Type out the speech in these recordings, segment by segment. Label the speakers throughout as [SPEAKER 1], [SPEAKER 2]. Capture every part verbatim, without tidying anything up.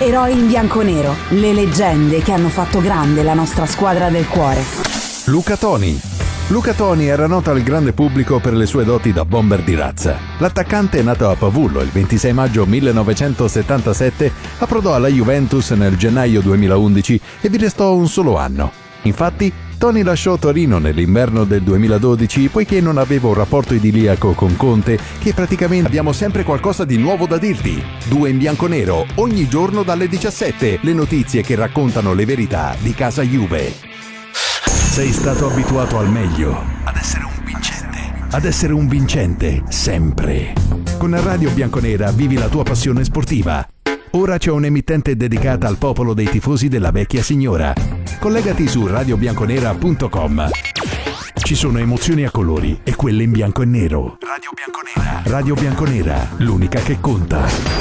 [SPEAKER 1] Eroi in bianconero, le leggende che hanno fatto grande la nostra squadra del cuore.
[SPEAKER 2] Luca Toni. Luca Toni era noto al grande pubblico per le sue doti da bomber di razza. L'attaccante, nato a Pavullo il ventisei maggio millenovecentosettantasette, approdò alla Juventus nel gennaio duemilaundici e vi restò un solo anno. Infatti, Toni lasciò Torino nell'inverno del duemiladodici poiché non aveva un rapporto idilliaco con Conte, che praticamente abbiamo sempre qualcosa di nuovo da dirti. Due in bianconero, ogni giorno dalle diciassette, le notizie che raccontano le verità di casa Juve. Sei stato abituato al meglio, ad essere un vincente, ad essere un vincente, sempre. Con Radio Bianconera vivi la tua passione sportiva. Ora c'è un'emittente dedicata al popolo dei tifosi della vecchia signora. Collegati su radio bianconera punto com. Ci sono emozioni a colori e quelle in bianco e nero. Radio Bianconera. Radio Bianconera, l'unica che conta.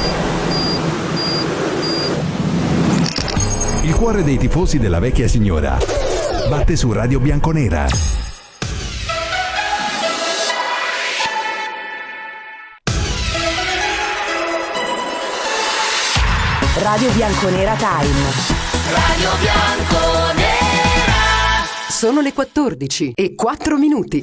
[SPEAKER 2] Il cuore dei tifosi della vecchia signora batte su Radio Bianconera.
[SPEAKER 1] Radio Bianconera Time.
[SPEAKER 3] Radio Bianconera.
[SPEAKER 4] Sono le quattordici e quattro minuti.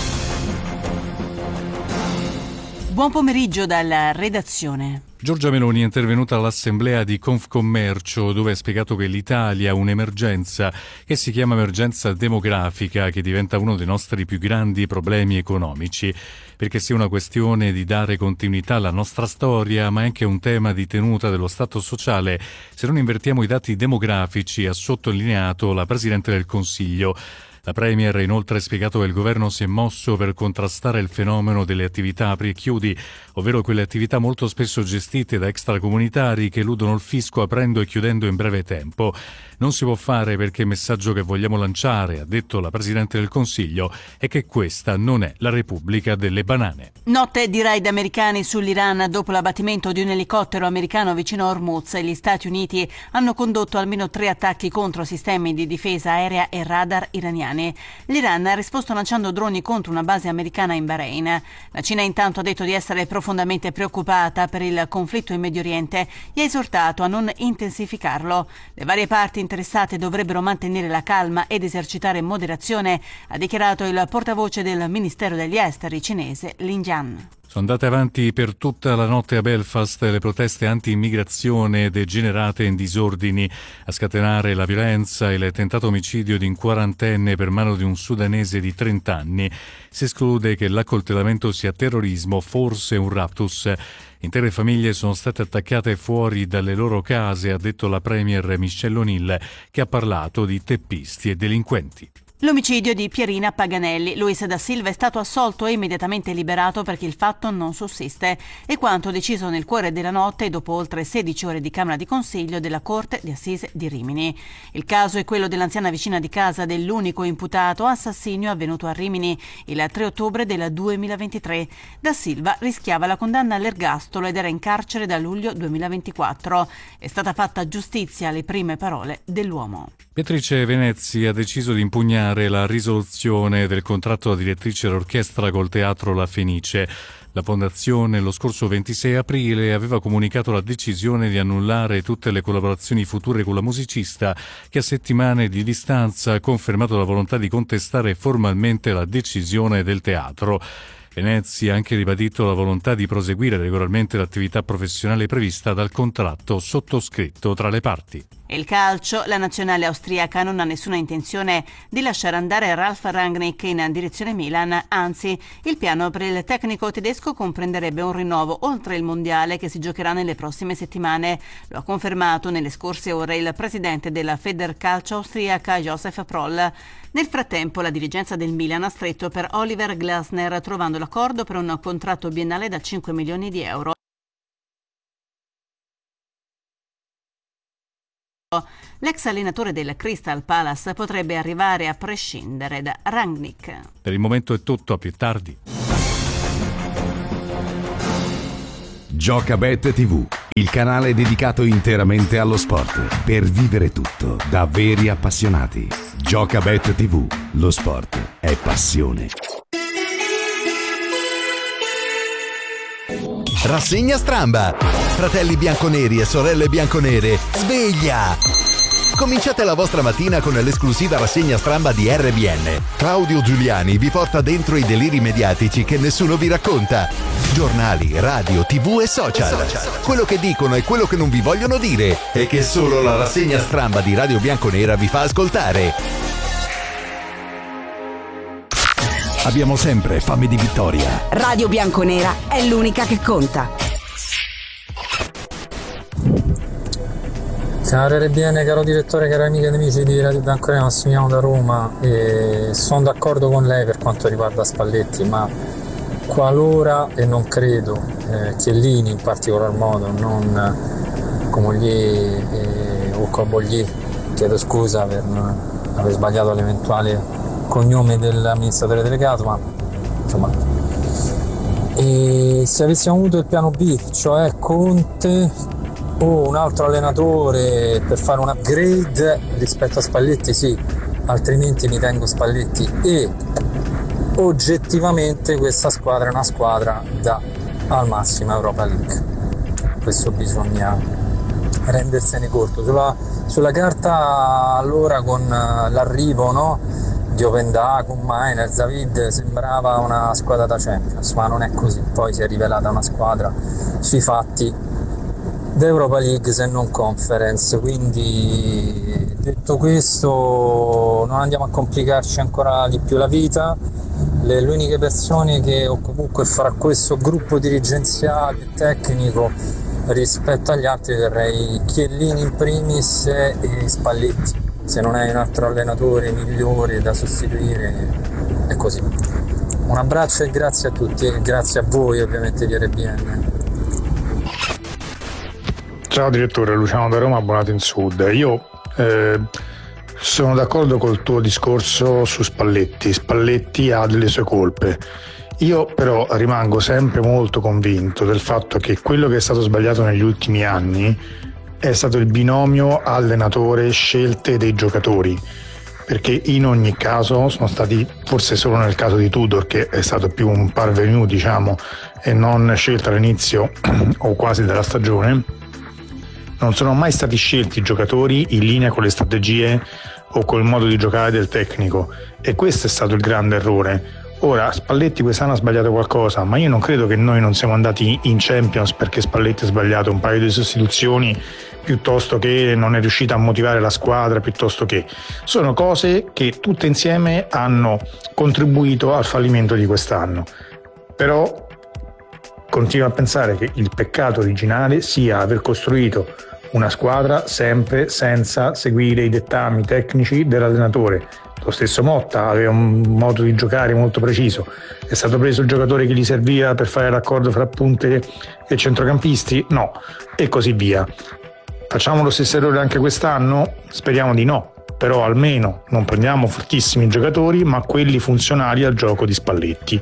[SPEAKER 5] Buon pomeriggio dalla redazione.
[SPEAKER 6] Giorgia Meloni è intervenuta all'assemblea di Confcommercio, dove ha spiegato che l'Italia ha un'emergenza che si chiama emergenza demografica, che diventa uno dei nostri più grandi problemi economici, perché sia una questione di dare continuità alla nostra storia, ma è anche un tema di tenuta dello Stato sociale se non invertiamo i dati demografici, ha sottolineato la Presidente del Consiglio. La Premier ha inoltre spiegato che il governo si è mosso per contrastare il fenomeno delle attività apri e chiudi, ovvero quelle attività molto spesso gestite da extracomunitari che eludono il fisco aprendo e chiudendo in breve tempo. Non si può fare perché il messaggio che vogliamo lanciare, ha detto la Presidente del Consiglio, è che questa non è la Repubblica delle banane.
[SPEAKER 5] Notte di raid americani sull'Iran dopo l'abbattimento di un elicottero americano vicino a Hormuz. Gli Stati Uniti hanno condotto almeno tre attacchi contro sistemi di difesa aerea e radar iraniani. L'Iran ha risposto lanciando droni contro una base americana in Bahrain. La Cina intanto ha detto di essere profondamente preoccupata per il conflitto in Medio Oriente e ha esortato a non intensificarlo. Le varie parti interessate dovrebbero mantenere la calma ed esercitare moderazione, ha dichiarato il portavoce del Ministero degli Esteri cinese Lin Jian.
[SPEAKER 6] Sono andate avanti per tutta la notte a Belfast le proteste anti-immigrazione degenerate in disordini. A scatenare la violenza il tentato omicidio di un quarantenne per mano di un sudanese di trenta anni. Si esclude che l'accoltellamento sia terrorismo, forse un raptus. Intere famiglie sono state attaccate fuori dalle loro case, ha detto la Premier Michelle O'Neill, che ha parlato di teppisti e delinquenti.
[SPEAKER 5] L'omicidio di Pierina Paganelli. Luis da Silva è stato assolto e immediatamente liberato perché il fatto non sussiste. È quanto deciso nel cuore della notte dopo oltre sedici ore di Camera di Consiglio della Corte di Assise di Rimini. Il caso è quello dell'anziana vicina di casa dell'unico imputato assassinio avvenuto a Rimini il tre ottobre del duemilaventitré. Da Silva rischiava la condanna all'ergastolo ed era in carcere da luglio duemilaventiquattro. È stata fatta giustizia alle prime parole dell'uomo.
[SPEAKER 6] Beatrice Venezzi ha deciso di impugnare la risoluzione del contratto da direttrice d'orchestra col Teatro La Fenice. La fondazione lo scorso ventisei aprile aveva comunicato la decisione di annullare tutte le collaborazioni future con la musicista, che a settimane di distanza ha confermato la volontà di contestare formalmente la decisione del teatro. Venezzi ha anche ribadito la volontà di proseguire regolarmente l'attività professionale prevista dal contratto sottoscritto tra le parti.
[SPEAKER 5] Il calcio, la nazionale austriaca non ha nessuna intenzione di lasciare andare Ralf Rangnick in direzione Milan, anzi il piano per il tecnico tedesco comprenderebbe un rinnovo oltre il mondiale che si giocherà nelle prossime settimane. Lo ha confermato nelle scorse ore il presidente della Federcalcio austriaca Josef Proll. Nel frattempo la dirigenza del Milan ha stretto per Oliver Glasner trovando l'accordo per un contratto biennale da cinque milioni di euro. L'ex allenatore del Crystal Palace potrebbe arrivare a prescindere da Rangnick.
[SPEAKER 6] Per il momento è tutto, a più tardi.
[SPEAKER 2] Giocabet tivù, il canale dedicato interamente allo sport, per vivere tutto da veri appassionati. Giocabet tivù, lo sport è passione. Rassegna Stramba. Fratelli bianconeri e sorelle bianconere, sveglia! Cominciate la vostra mattina con l'esclusiva rassegna Stramba di R B N. Claudio Giuliani vi porta dentro i deliri mediatici che nessuno vi racconta. Giornali, radio, tv e social. Quello che dicono e quello che non vi vogliono dire e che solo la rassegna Stramba di Radio Bianconera vi fa ascoltare. Abbiamo sempre fame di vittoria.
[SPEAKER 1] Radio Bianconera è l'unica che conta.
[SPEAKER 7] Caro R B N, caro direttore, cari amiche ed amici di Radio Bianconera, Massimiliano da Roma, e sono d'accordo con lei per quanto riguarda Spalletti, ma qualora, e non credo, eh, Chiellini in particolar modo, non Comoglier eh, o Coboglier, chiedo scusa per aver sbagliato l'eventuale cognome dell'amministratore delegato, ma insomma, e se avessimo avuto il piano B, cioè Conte o un altro allenatore per fare un upgrade rispetto a Spalletti, sì, altrimenti mi tengo Spalletti, e oggettivamente questa squadra è una squadra da al massimo Europa League. Questo bisogna rendersene conto. Sulla, sulla carta allora con l'arrivo, no, di Openda, con Mainer, Zavid sembrava una squadra da Champions, ma non è così, poi si è rivelata una squadra sui fatti d'Europa League se non Conference. Quindi, detto questo, non andiamo a complicarci ancora di più la vita. Le, le uniche persone che, o comunque fra questo gruppo dirigenziale e tecnico rispetto agli altri, verrei Chiellini in primis e Spalletti. Se non hai un altro allenatore migliore da sostituire, è così. Un abbraccio e grazie a tutti, e grazie a voi ovviamente di R B N.
[SPEAKER 8] Ciao direttore, Luciano da Roma, abbonato in Sud. Io eh, sono d'accordo col tuo discorso su Spalletti. Spalletti ha delle sue colpe. Io però rimango sempre molto convinto del fatto che quello che è stato sbagliato negli ultimi anni è stato il binomio allenatore-scelte dei giocatori, perché in ogni caso sono stati, forse solo nel caso di Tudor che è stato più un parvenu, diciamo, e non scelto all'inizio o quasi della stagione, non sono mai stati scelti i giocatori in linea con le strategie o col modo di giocare del tecnico, e questo è stato il grande errore. Ora Spalletti quest'anno ha sbagliato qualcosa, ma io non credo che noi non siamo andati in Champions perché Spalletti ha sbagliato un paio di sostituzioni, piuttosto che non è riuscita a motivare la squadra, piuttosto che sono cose che tutte insieme hanno contribuito al fallimento di quest'anno. Però continuo a pensare che il peccato originale sia aver costruito una squadra sempre senza seguire i dettami tecnici dell'allenatore. Lo stesso Motta aveva un modo di giocare molto preciso, è stato preso il giocatore che gli serviva per fare l'accordo fra punte e centrocampisti? No, e così via. Facciamo lo stesso errore anche quest'anno? Speriamo di no, però almeno non prendiamo fortissimi giocatori, ma quelli funzionali al gioco di Spalletti.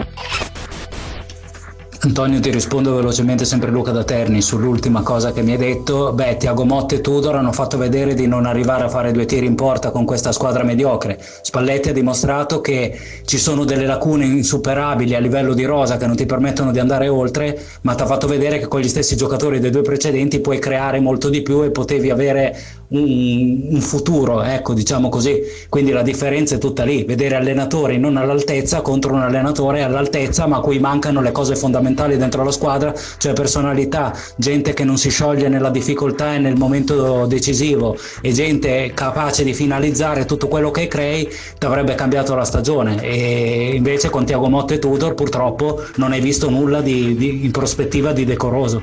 [SPEAKER 9] Antonio, ti rispondo velocemente, sempre Luca da Terni, sull'ultima cosa che mi hai detto. Beh, Thiago Motta e Tudor hanno fatto vedere di non arrivare a fare due tiri in porta con questa squadra mediocre. Spalletti ha dimostrato che ci sono delle lacune insuperabili a livello di rosa che non ti permettono di andare oltre, ma ti ha fatto vedere che con gli stessi giocatori dei due precedenti puoi creare molto di più e potevi avere un, un futuro, ecco, diciamo così. Quindi la differenza è tutta lì, vedere allenatori non all'altezza contro un allenatore all'altezza, ma a cui mancano le cose fondamentali dentro la squadra, cioè personalità, gente che non si scioglie nella difficoltà e nel momento decisivo, e gente capace di finalizzare tutto quello che crei, ti avrebbe cambiato la stagione. E invece con Thiago Motta e Tudor purtroppo non hai visto nulla di, di, in prospettiva di decoroso.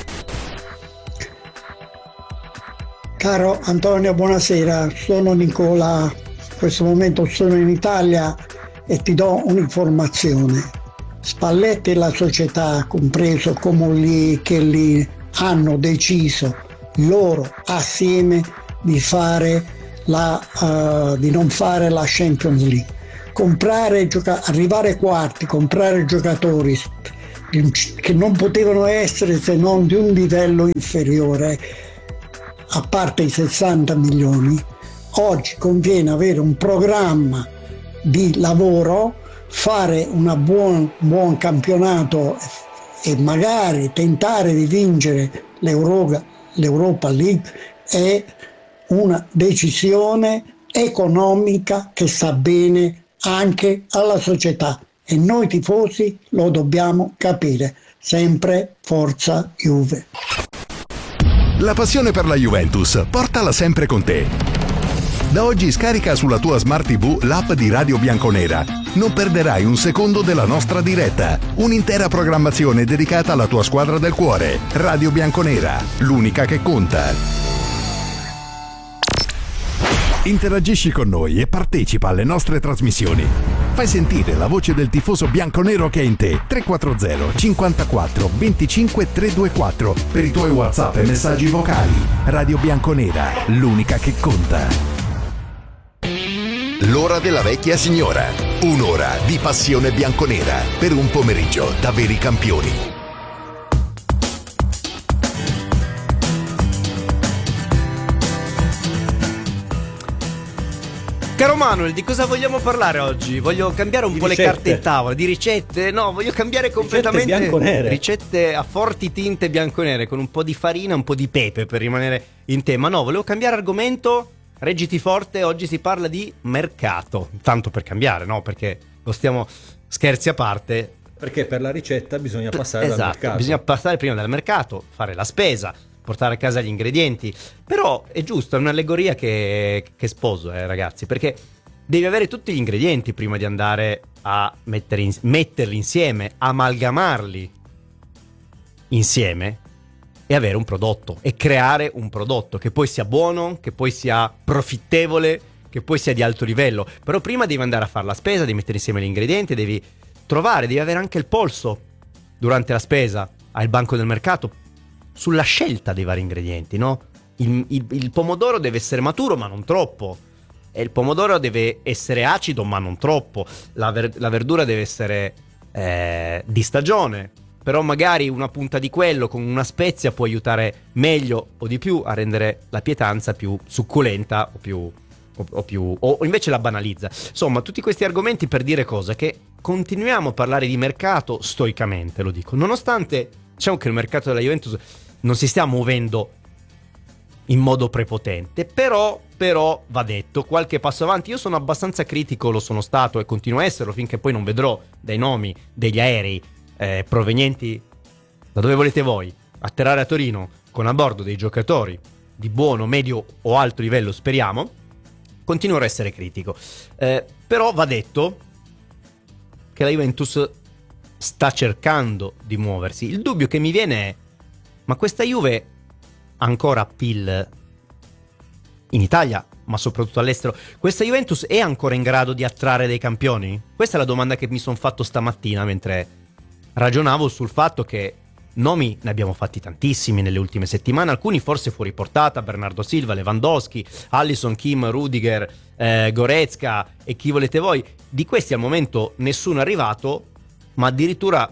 [SPEAKER 10] Caro Antonio, buonasera, sono Nicola, in questo momento sono in Italia e ti do un'informazione. Spalletti e la società, compreso Comoglier, che lì hanno deciso loro assieme di fare la uh, di non fare la Champions League, comprare gioca- arrivare quarti, comprare giocatori che non potevano essere se non di un livello inferiore, a parte i sessanta milioni. Oggi conviene avere un programma di lavoro, fare un buon, buon campionato e magari tentare di vincere l'Europa, l'Europa League è una decisione economica che sta bene anche alla società e noi tifosi lo dobbiamo capire. Sempre forza Juve.
[SPEAKER 2] La passione per la Juventus, portala sempre con te. Da oggi scarica sulla tua Smart tivù l'app di Radio Bianconera. Non perderai un secondo della nostra diretta. Un'intera programmazione dedicata alla tua squadra del cuore. Radio Bianconera, l'unica che conta. Interagisci con noi e partecipa alle nostre trasmissioni. Fai sentire la voce del tifoso bianconero che è in te. tre quattro zero cinquantaquattro venticinque trecentoventiquattro per i tuoi WhatsApp e messaggi vocali. Radio Bianconera, l'unica che conta.
[SPEAKER 11] L'ora della vecchia signora. Un'ora di passione bianconera per un pomeriggio da veri campioni.
[SPEAKER 12] Caro Manuel, di cosa vogliamo parlare oggi? Voglio cambiare un
[SPEAKER 13] Di
[SPEAKER 12] po'
[SPEAKER 13] ricette.
[SPEAKER 12] le carte in tavola, di ricette? No, voglio cambiare completamente
[SPEAKER 13] Ricette bianconere.
[SPEAKER 12] ricette a forti tinte bianconere con un po' di farina, un po' di pepe per rimanere in tema. No, volevo cambiare argomento. Reggiti forte, oggi si parla di mercato. Tanto per cambiare, no? Perché lo stiamo, scherzi a parte.
[SPEAKER 13] Perché per la ricetta bisogna passare
[SPEAKER 12] Esatto,
[SPEAKER 13] dal mercato.
[SPEAKER 12] bisogna passare prima dal mercato, fare la spesa, portare a casa gli ingredienti. Però è giusto, è un'allegoria che, che sposo, eh, ragazzi, perché devi avere tutti gli ingredienti prima di andare a mettere in- metterli insieme, amalgamarli insieme e avere un prodotto e creare un prodotto che poi sia buono, che poi sia profittevole, che poi sia di alto livello. Però prima devi andare a fare la spesa, devi mettere insieme gli ingredienti, devi trovare, devi avere anche il polso durante la spesa al banco del mercato sulla scelta dei vari ingredienti, no? Il, il, il pomodoro deve essere maturo ma non troppo, e il pomodoro deve essere acido ma non troppo, la, ver- la verdura deve essere eh, di stagione, però magari una punta di quello con una spezia può aiutare meglio o di più a rendere la pietanza più succulenta o più o, o più o invece la banalizza. Insomma, tutti questi argomenti per dire cosa? Che continuiamo a parlare di mercato stoicamente, lo dico, nonostante diciamo che il mercato della Juventus non si stia muovendo in modo prepotente, però, però va detto qualche passo avanti. Io sono abbastanza critico, lo sono stato e continuo a esserlo finché poi non vedrò dai nomi degli aerei eh, provenienti da dove volete voi atterrare a Torino con a bordo dei giocatori di buono, medio o alto livello, speriamo. Continuerò a essere critico, eh, però va detto che la Juventus sta cercando di muoversi. Il dubbio che mi viene è: ma questa Juve ha ancora appeal in Italia, ma soprattutto all'estero? Questa Juventus è ancora in grado di attrarre dei campioni? Questa è la domanda che mi sono fatto stamattina mentre ragionavo sul fatto che nomi ne abbiamo fatti tantissimi nelle ultime settimane, alcuni forse fuori portata: Bernardo Silva, Lewandowski, Alisson, Kim, Rudiger, eh, Goretzka e chi volete voi. Di questi al momento nessuno è arrivato, ma addirittura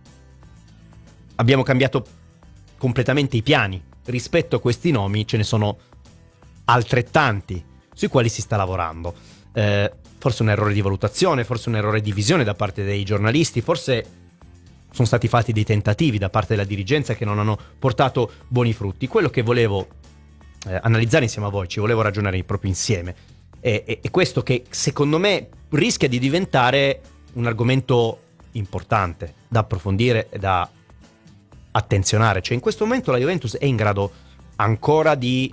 [SPEAKER 12] abbiamo cambiato completamente i piani. Rispetto a questi nomi ce ne sono altrettanti sui quali si sta lavorando. Eh, forse un errore di valutazione, forse un errore di visione da parte dei giornalisti, forse sono stati fatti dei tentativi da parte della dirigenza che non hanno portato buoni frutti. Quello che volevo eh, analizzare insieme a voi, ci volevo ragionare proprio insieme, è, è, è questo che secondo me rischia di diventare un argomento importante da approfondire e da attenzionare. Cioè, in questo momento la Juventus è in grado ancora di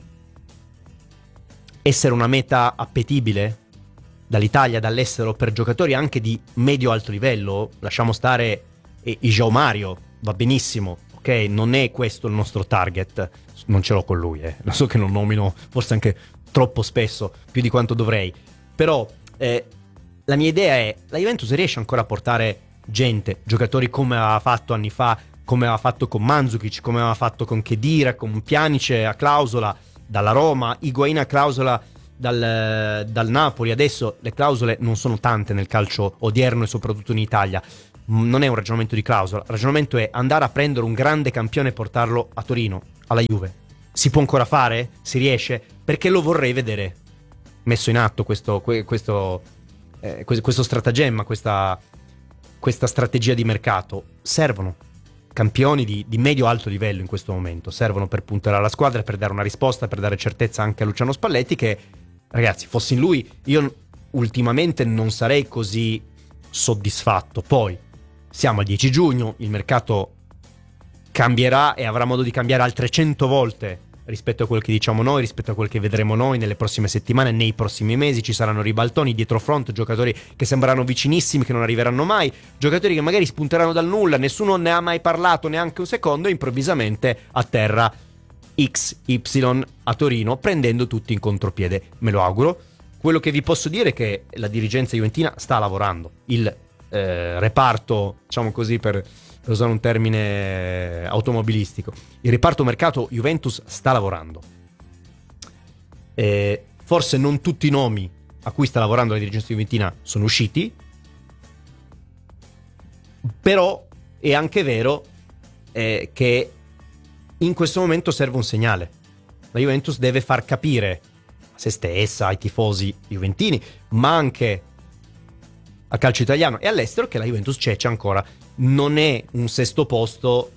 [SPEAKER 12] essere una meta appetibile dall'Italia, dall'estero, per giocatori anche di medio-alto livello? Lasciamo stare i João Mario, va benissimo, ok? Non è questo il nostro target, non ce l'ho con lui, eh. Lo so che non nomino forse anche troppo spesso, più di quanto dovrei, però eh, la mia idea è: la Juventus riesce ancora a portare gente, giocatori come aveva fatto anni fa, come aveva fatto con Mandzukic, come aveva fatto con Khedira, con Pjanic a clausola dalla Roma, Higuain a clausola dal, dal Napoli. Adesso le clausole non sono tante nel calcio odierno e soprattutto in Italia. Non è un ragionamento di clausola, il ragionamento è andare a prendere un grande campione e portarlo a Torino, alla Juve. Si può ancora fare? Si riesce? Perché lo vorrei vedere messo in atto questo, questo, eh, questo stratagemma, questa, questa strategia di mercato. Servono campioni di, di medio-alto livello in questo momento, servono per puntare alla squadra, per dare una risposta, per dare certezza anche a Luciano Spalletti, che, ragazzi, fossi in lui, io ultimamente non sarei così soddisfatto. Poi siamo al dieci giugno, il mercato cambierà e avrà modo di cambiare altre cento volte rispetto a quel che diciamo noi, rispetto a quel che vedremo noi nelle prossime settimane, nei prossimi mesi. Ci saranno ribaltoni dietro front, giocatori che sembreranno vicinissimi, che non arriveranno mai, giocatori che magari spunteranno dal nulla, nessuno ne ha mai parlato neanche un secondo, e improvvisamente atterra X Y a Torino, prendendo tutti in contropiede. Me lo auguro. Quello che vi posso dire è che la dirigenza juventina sta lavorando, il eh, reparto, diciamo così, per per usare un termine automobilistico, il reparto mercato Juventus sta lavorando. E forse non tutti i nomi a cui sta lavorando la dirigenza juventina sono usciti, però è anche vero eh, che in questo momento serve un segnale. La Juventus deve far capire a se stessa, ai tifosi juventini, ma anche al calcio italiano e all'estero, che la Juventus c'è, c'è ancora. Non è un sesto posto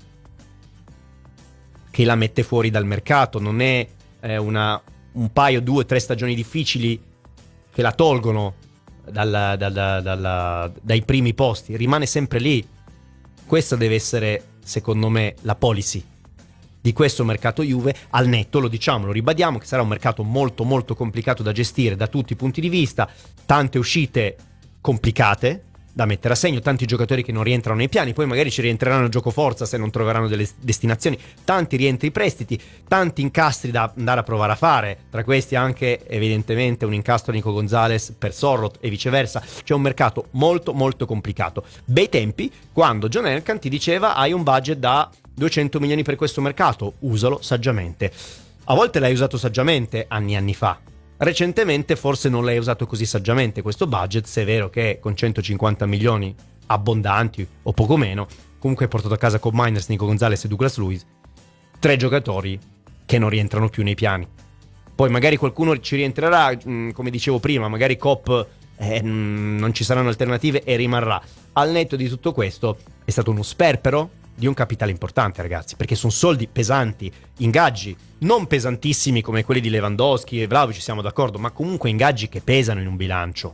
[SPEAKER 12] che la mette fuori dal mercato, non è eh, una, un paio, due, tre stagioni difficili che la tolgono dalla, dalla, dalla, dai primi posti, rimane sempre lì. Questa deve essere, secondo me, la policy di questo mercato Juve, al netto, lo diciamo, lo ribadiamo, che sarà un mercato molto molto complicato da gestire da tutti i punti di vista, tante uscite complicate da mettere a segno, tanti giocatori che non rientrano nei piani, poi magari ci rientreranno a gioco forza se non troveranno delle destinazioni, tanti rientri prestiti, tanti incastri da andare a provare a fare, tra questi anche evidentemente un incastro Nico Gonzalez per Sorloth e viceversa. C'è un mercato molto molto complicato. Bei tempi quando John Elkann ti diceva: hai un budget da duecento milioni per questo mercato, usalo saggiamente. A volte l'hai usato saggiamente anni e anni fa. Recentemente forse non l'hai usato così saggiamente questo budget, se è vero che con centocinquanta milioni abbondanti o poco meno, comunque hai portato a casa Cobb Miners, Nico Gonzalez e Douglas Luiz, tre giocatori che non rientrano più nei piani. Poi magari qualcuno ci rientrerà, mh, come dicevo prima, magari Cobb eh, mh, non ci saranno alternative e rimarrà. Al netto di tutto questo è stato uno sperpero di un capitale importante, ragazzi, perché sono soldi pesanti, ingaggi non pesantissimi come quelli di Lewandowski e Vlahovic, siamo d'accordo, ma comunque ingaggi che pesano in un bilancio.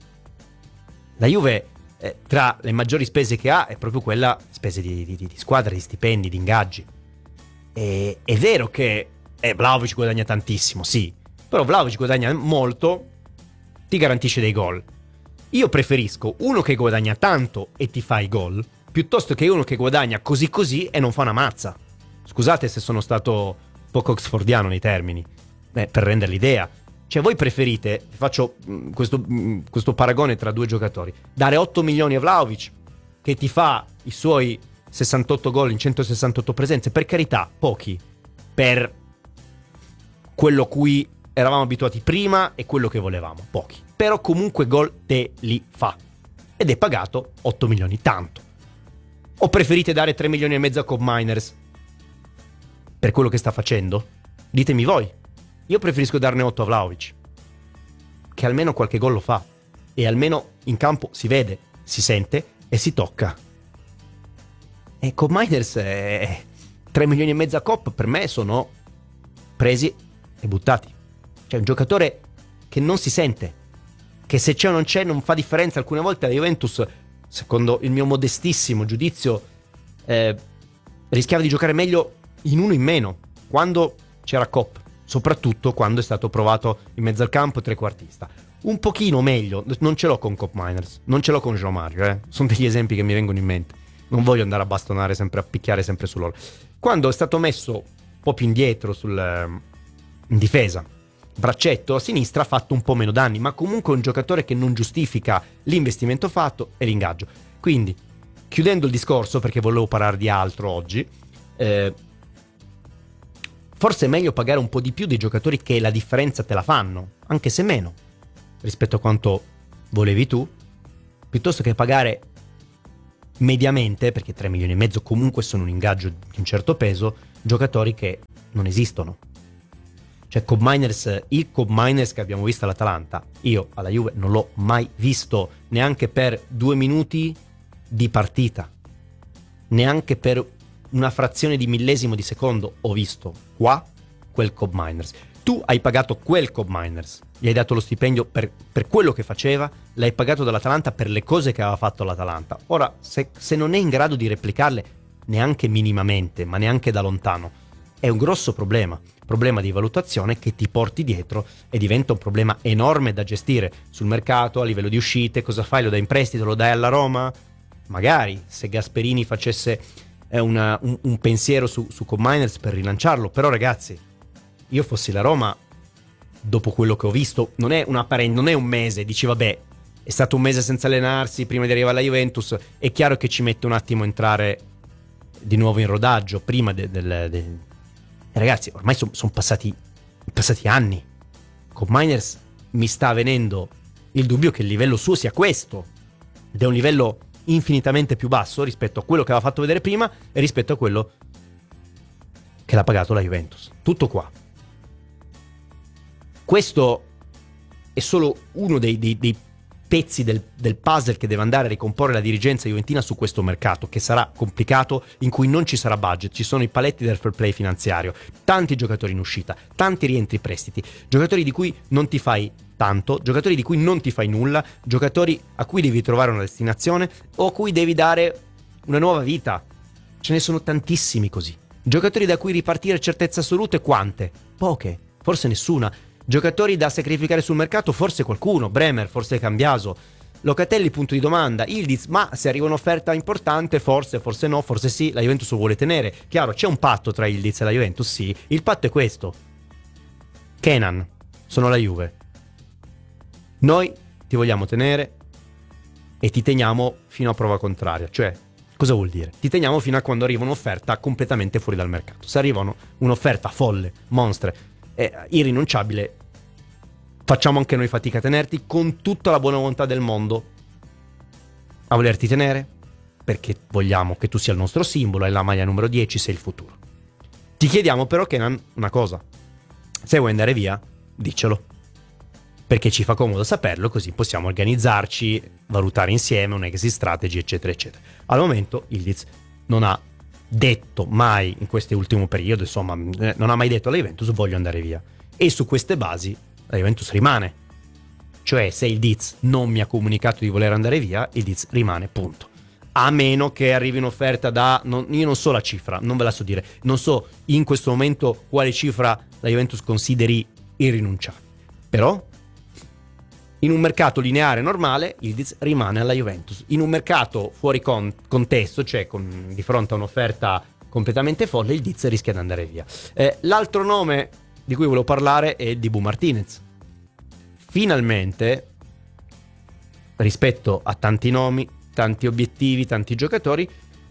[SPEAKER 12] La Juve eh, tra le maggiori spese che ha è proprio quella spese di, di, di squadra, di stipendi, di ingaggi. E, è vero che eh, Vlahovic guadagna tantissimo, sì, però Vlahovic guadagna molto, ti garantisce dei gol. Io preferisco uno che guadagna tanto e ti fa i gol, piuttosto che uno che guadagna così così e non fa una mazza. Scusate se sono stato poco oxfordiano nei termini, eh, per rendere l'idea. Cioè, voi preferite, faccio mh, questo, mh, questo paragone tra due giocatori, dare otto milioni a Vlahovic, che ti fa i suoi sessantotto gol in centosessantotto presenze, per carità, pochi, per quello a cui eravamo abituati prima e quello che volevamo, pochi. Però comunque gol te li fa. Ed è pagato otto milioni, tanto. O preferite dare tre milioni e mezzo a Cobb Miners per quello che sta facendo? Ditemi voi. Io preferisco darne otto a Vlahovic, che almeno qualche gol lo fa e almeno in campo si vede, si sente e si tocca. E Cobb Miners è tre milioni e mezzo a Cobb, per me sono presi e buttati. C'è un giocatore che non si sente, che se c'è o non c'è non fa differenza. Alcune volte la Juventus, secondo il mio modestissimo giudizio, eh, rischiava di giocare meglio in uno in meno quando c'era Cobb, soprattutto quando è stato provato in mezzo al campo trequartista. Un pochino meglio, non ce l'ho con Cobb Miners, non ce l'ho con João Mario, eh. Sono degli esempi che mi vengono in mente, non voglio andare a bastonare sempre, a picchiare sempre su loro. Quando è stato messo un po' più indietro sul, in difesa, braccetto a sinistra, ha fatto un po' meno danni, ma comunque è un giocatore che non giustifica l'investimento fatto e l'ingaggio. Quindi, chiudendo il discorso, perché volevo parlare di altro oggi, eh, forse è meglio pagare un po' di più dei giocatori che la differenza te la fanno, anche se meno, rispetto a quanto volevi tu, piuttosto che pagare mediamente, perché tre milioni e mezzo comunque sono un ingaggio di un certo peso, giocatori che non esistono. Cioè Cobb Miners, il Cobb Miners che abbiamo visto all'Atalanta, io alla Juve non l'ho mai visto neanche per due minuti di partita. neanche per una frazione di millesimo di secondo ho visto qua quel Cobb Miners. Tu hai pagato quel Cobb Miners, gli hai dato lo stipendio per, per quello che faceva, l'hai pagato dall'Atalanta per le cose che aveva fatto l'Atalanta. Ora, se, se non è in grado di replicarle neanche minimamente, ma neanche da lontano, è un grosso problema, problema di valutazione che ti porti dietro e diventa un problema enorme da gestire sul mercato, a livello di uscite. Cosa fai? Lo dai in prestito, lo dai alla Roma? Magari se Gasperini facesse eh, una, un, un pensiero su, su Cobb Miners per rilanciarlo, però ragazzi, io fossi la Roma, dopo quello che ho visto, non è una paren- non è un mese, dici vabbè, è stato un mese senza allenarsi prima di arrivare alla Juventus, è chiaro che ci mette un attimo a entrare di nuovo in rodaggio prima del... De, de... Ragazzi, ormai sono son passati, passati anni. Cobb Miners mi sta venendo il dubbio che il livello suo sia questo, ed è un livello infinitamente più basso rispetto a quello che aveva fatto vedere prima e rispetto a quello che l'ha pagato la Juventus. Tutto qua. Questo è solo uno dei, dei, dei pezzi del, del puzzle che deve andare a ricomporre la dirigenza juventina su questo mercato, che sarà complicato, in cui non ci sarà budget, ci sono i paletti del fair play finanziario, tanti giocatori in uscita, tanti rientri prestiti, giocatori di cui non ti fai tanto, giocatori di cui non ti fai nulla, giocatori a cui devi trovare una destinazione o a cui devi dare una nuova vita. Ce ne sono tantissimi così. Giocatori da cui ripartire certezze assolute, quante? Poche, forse nessuna. Giocatori da sacrificare sul mercato, forse qualcuno, Bremer, forse Cambiaso, Locatelli, punto di domanda, Yildiz, ma se arriva un'offerta importante, forse, forse no, forse sì, la Juventus lo vuole tenere. Chiaro, c'è un patto tra Yildiz e la Juventus, sì, il patto è questo. Kenan, sono la Juve. Noi ti vogliamo tenere e ti teniamo fino a prova contraria, cioè, cosa vuol dire? Ti teniamo fino a quando arriva un'offerta completamente fuori dal mercato. Se arriva un'offerta folle, monstre, eh, irrinunciabile, facciamo anche noi fatica a tenerti, con tutta la buona volontà del mondo a volerti tenere, perché vogliamo che tu sia il nostro simbolo, hai la maglia numero dieci, sei il futuro. Ti chiediamo però, Kenan, una cosa: se vuoi andare via, diccelo, perché ci fa comodo saperlo, così possiamo organizzarci, valutare insieme un exit strategy, eccetera eccetera. Al momento Yildiz non ha detto mai in questo ultimo periodo, insomma, non ha mai detto alla Juventus voglio andare via, e su queste basi la Juventus rimane. Cioè, se Yildiz non mi ha comunicato di voler andare via, Yildiz rimane, punto. A meno che arrivi un'offerta da... Non, io non so la cifra, non ve la so dire. Non so in questo momento quale cifra la Juventus consideri irrinunciabile. Però, in un mercato lineare normale, Yildiz rimane alla Juventus. In un mercato fuori con, contesto, cioè con, di fronte a un'offerta completamente folle, Yildiz rischia di andare via. Eh, l'altro nome di cui volevo parlare è Dibu Martinez. Finalmente, rispetto a tanti nomi, tanti obiettivi, tanti giocatori,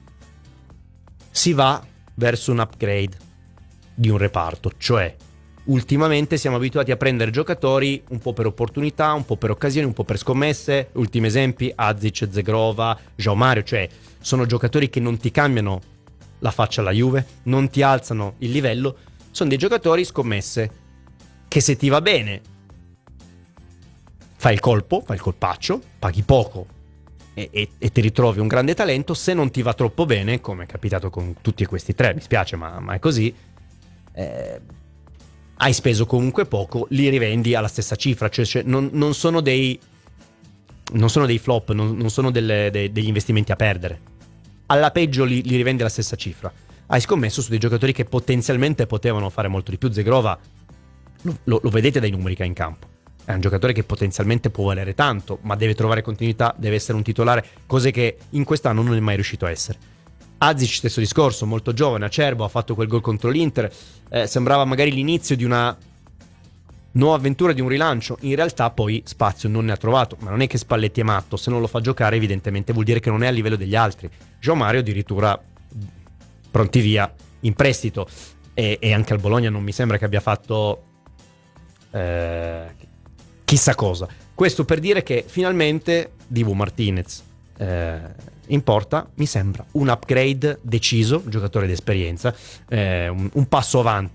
[SPEAKER 12] si va verso un upgrade di un reparto. Cioè, ultimamente siamo abituati a prendere giocatori un po' per opportunità, un po' per occasioni, un po' per scommesse. Ultimi esempi: Azic, Zegrova, João Mario. Cioè, sono giocatori che non ti cambiano la faccia alla Juve, non ti alzano il livello. Sono dei giocatori scommesse che, se ti va bene, fai il colpo, fai il colpaccio, paghi poco e, e, e ti ritrovi un grande talento. Se non ti va troppo bene, come è capitato con tutti questi tre, mi spiace ma, ma è così, eh, hai speso comunque poco, li rivendi alla stessa cifra. Cioè, cioè non, non sono dei non sono dei flop, non, non sono delle, de, degli investimenti a perdere. Alla peggio li, li rivendi alla stessa cifra. Hai scommesso su dei giocatori che potenzialmente potevano fare molto di più. Zegrova lo, lo, lo vedete dai numeri che ha in campo, è un giocatore che potenzialmente può valere tanto, ma deve trovare continuità, deve essere un titolare, cose che in quest'anno non è mai riuscito a essere. Azic, stesso discorso, molto giovane, acerbo, ha fatto quel gol contro l'Inter, eh, sembrava magari l'inizio di una nuova avventura, di un rilancio. In realtà poi spazio non ne ha trovato, ma non è che Spalletti è matto, se non lo fa giocare evidentemente vuol dire che non è a livello degli altri. João Mario addirittura pronti via in prestito, e, e anche al Bologna non mi sembra che abbia fatto eh, chissà cosa. Questo per dire che finalmente Dibu Martinez eh, in porta mi sembra un upgrade deciso, un giocatore d'esperienza, eh, un, un passo avanti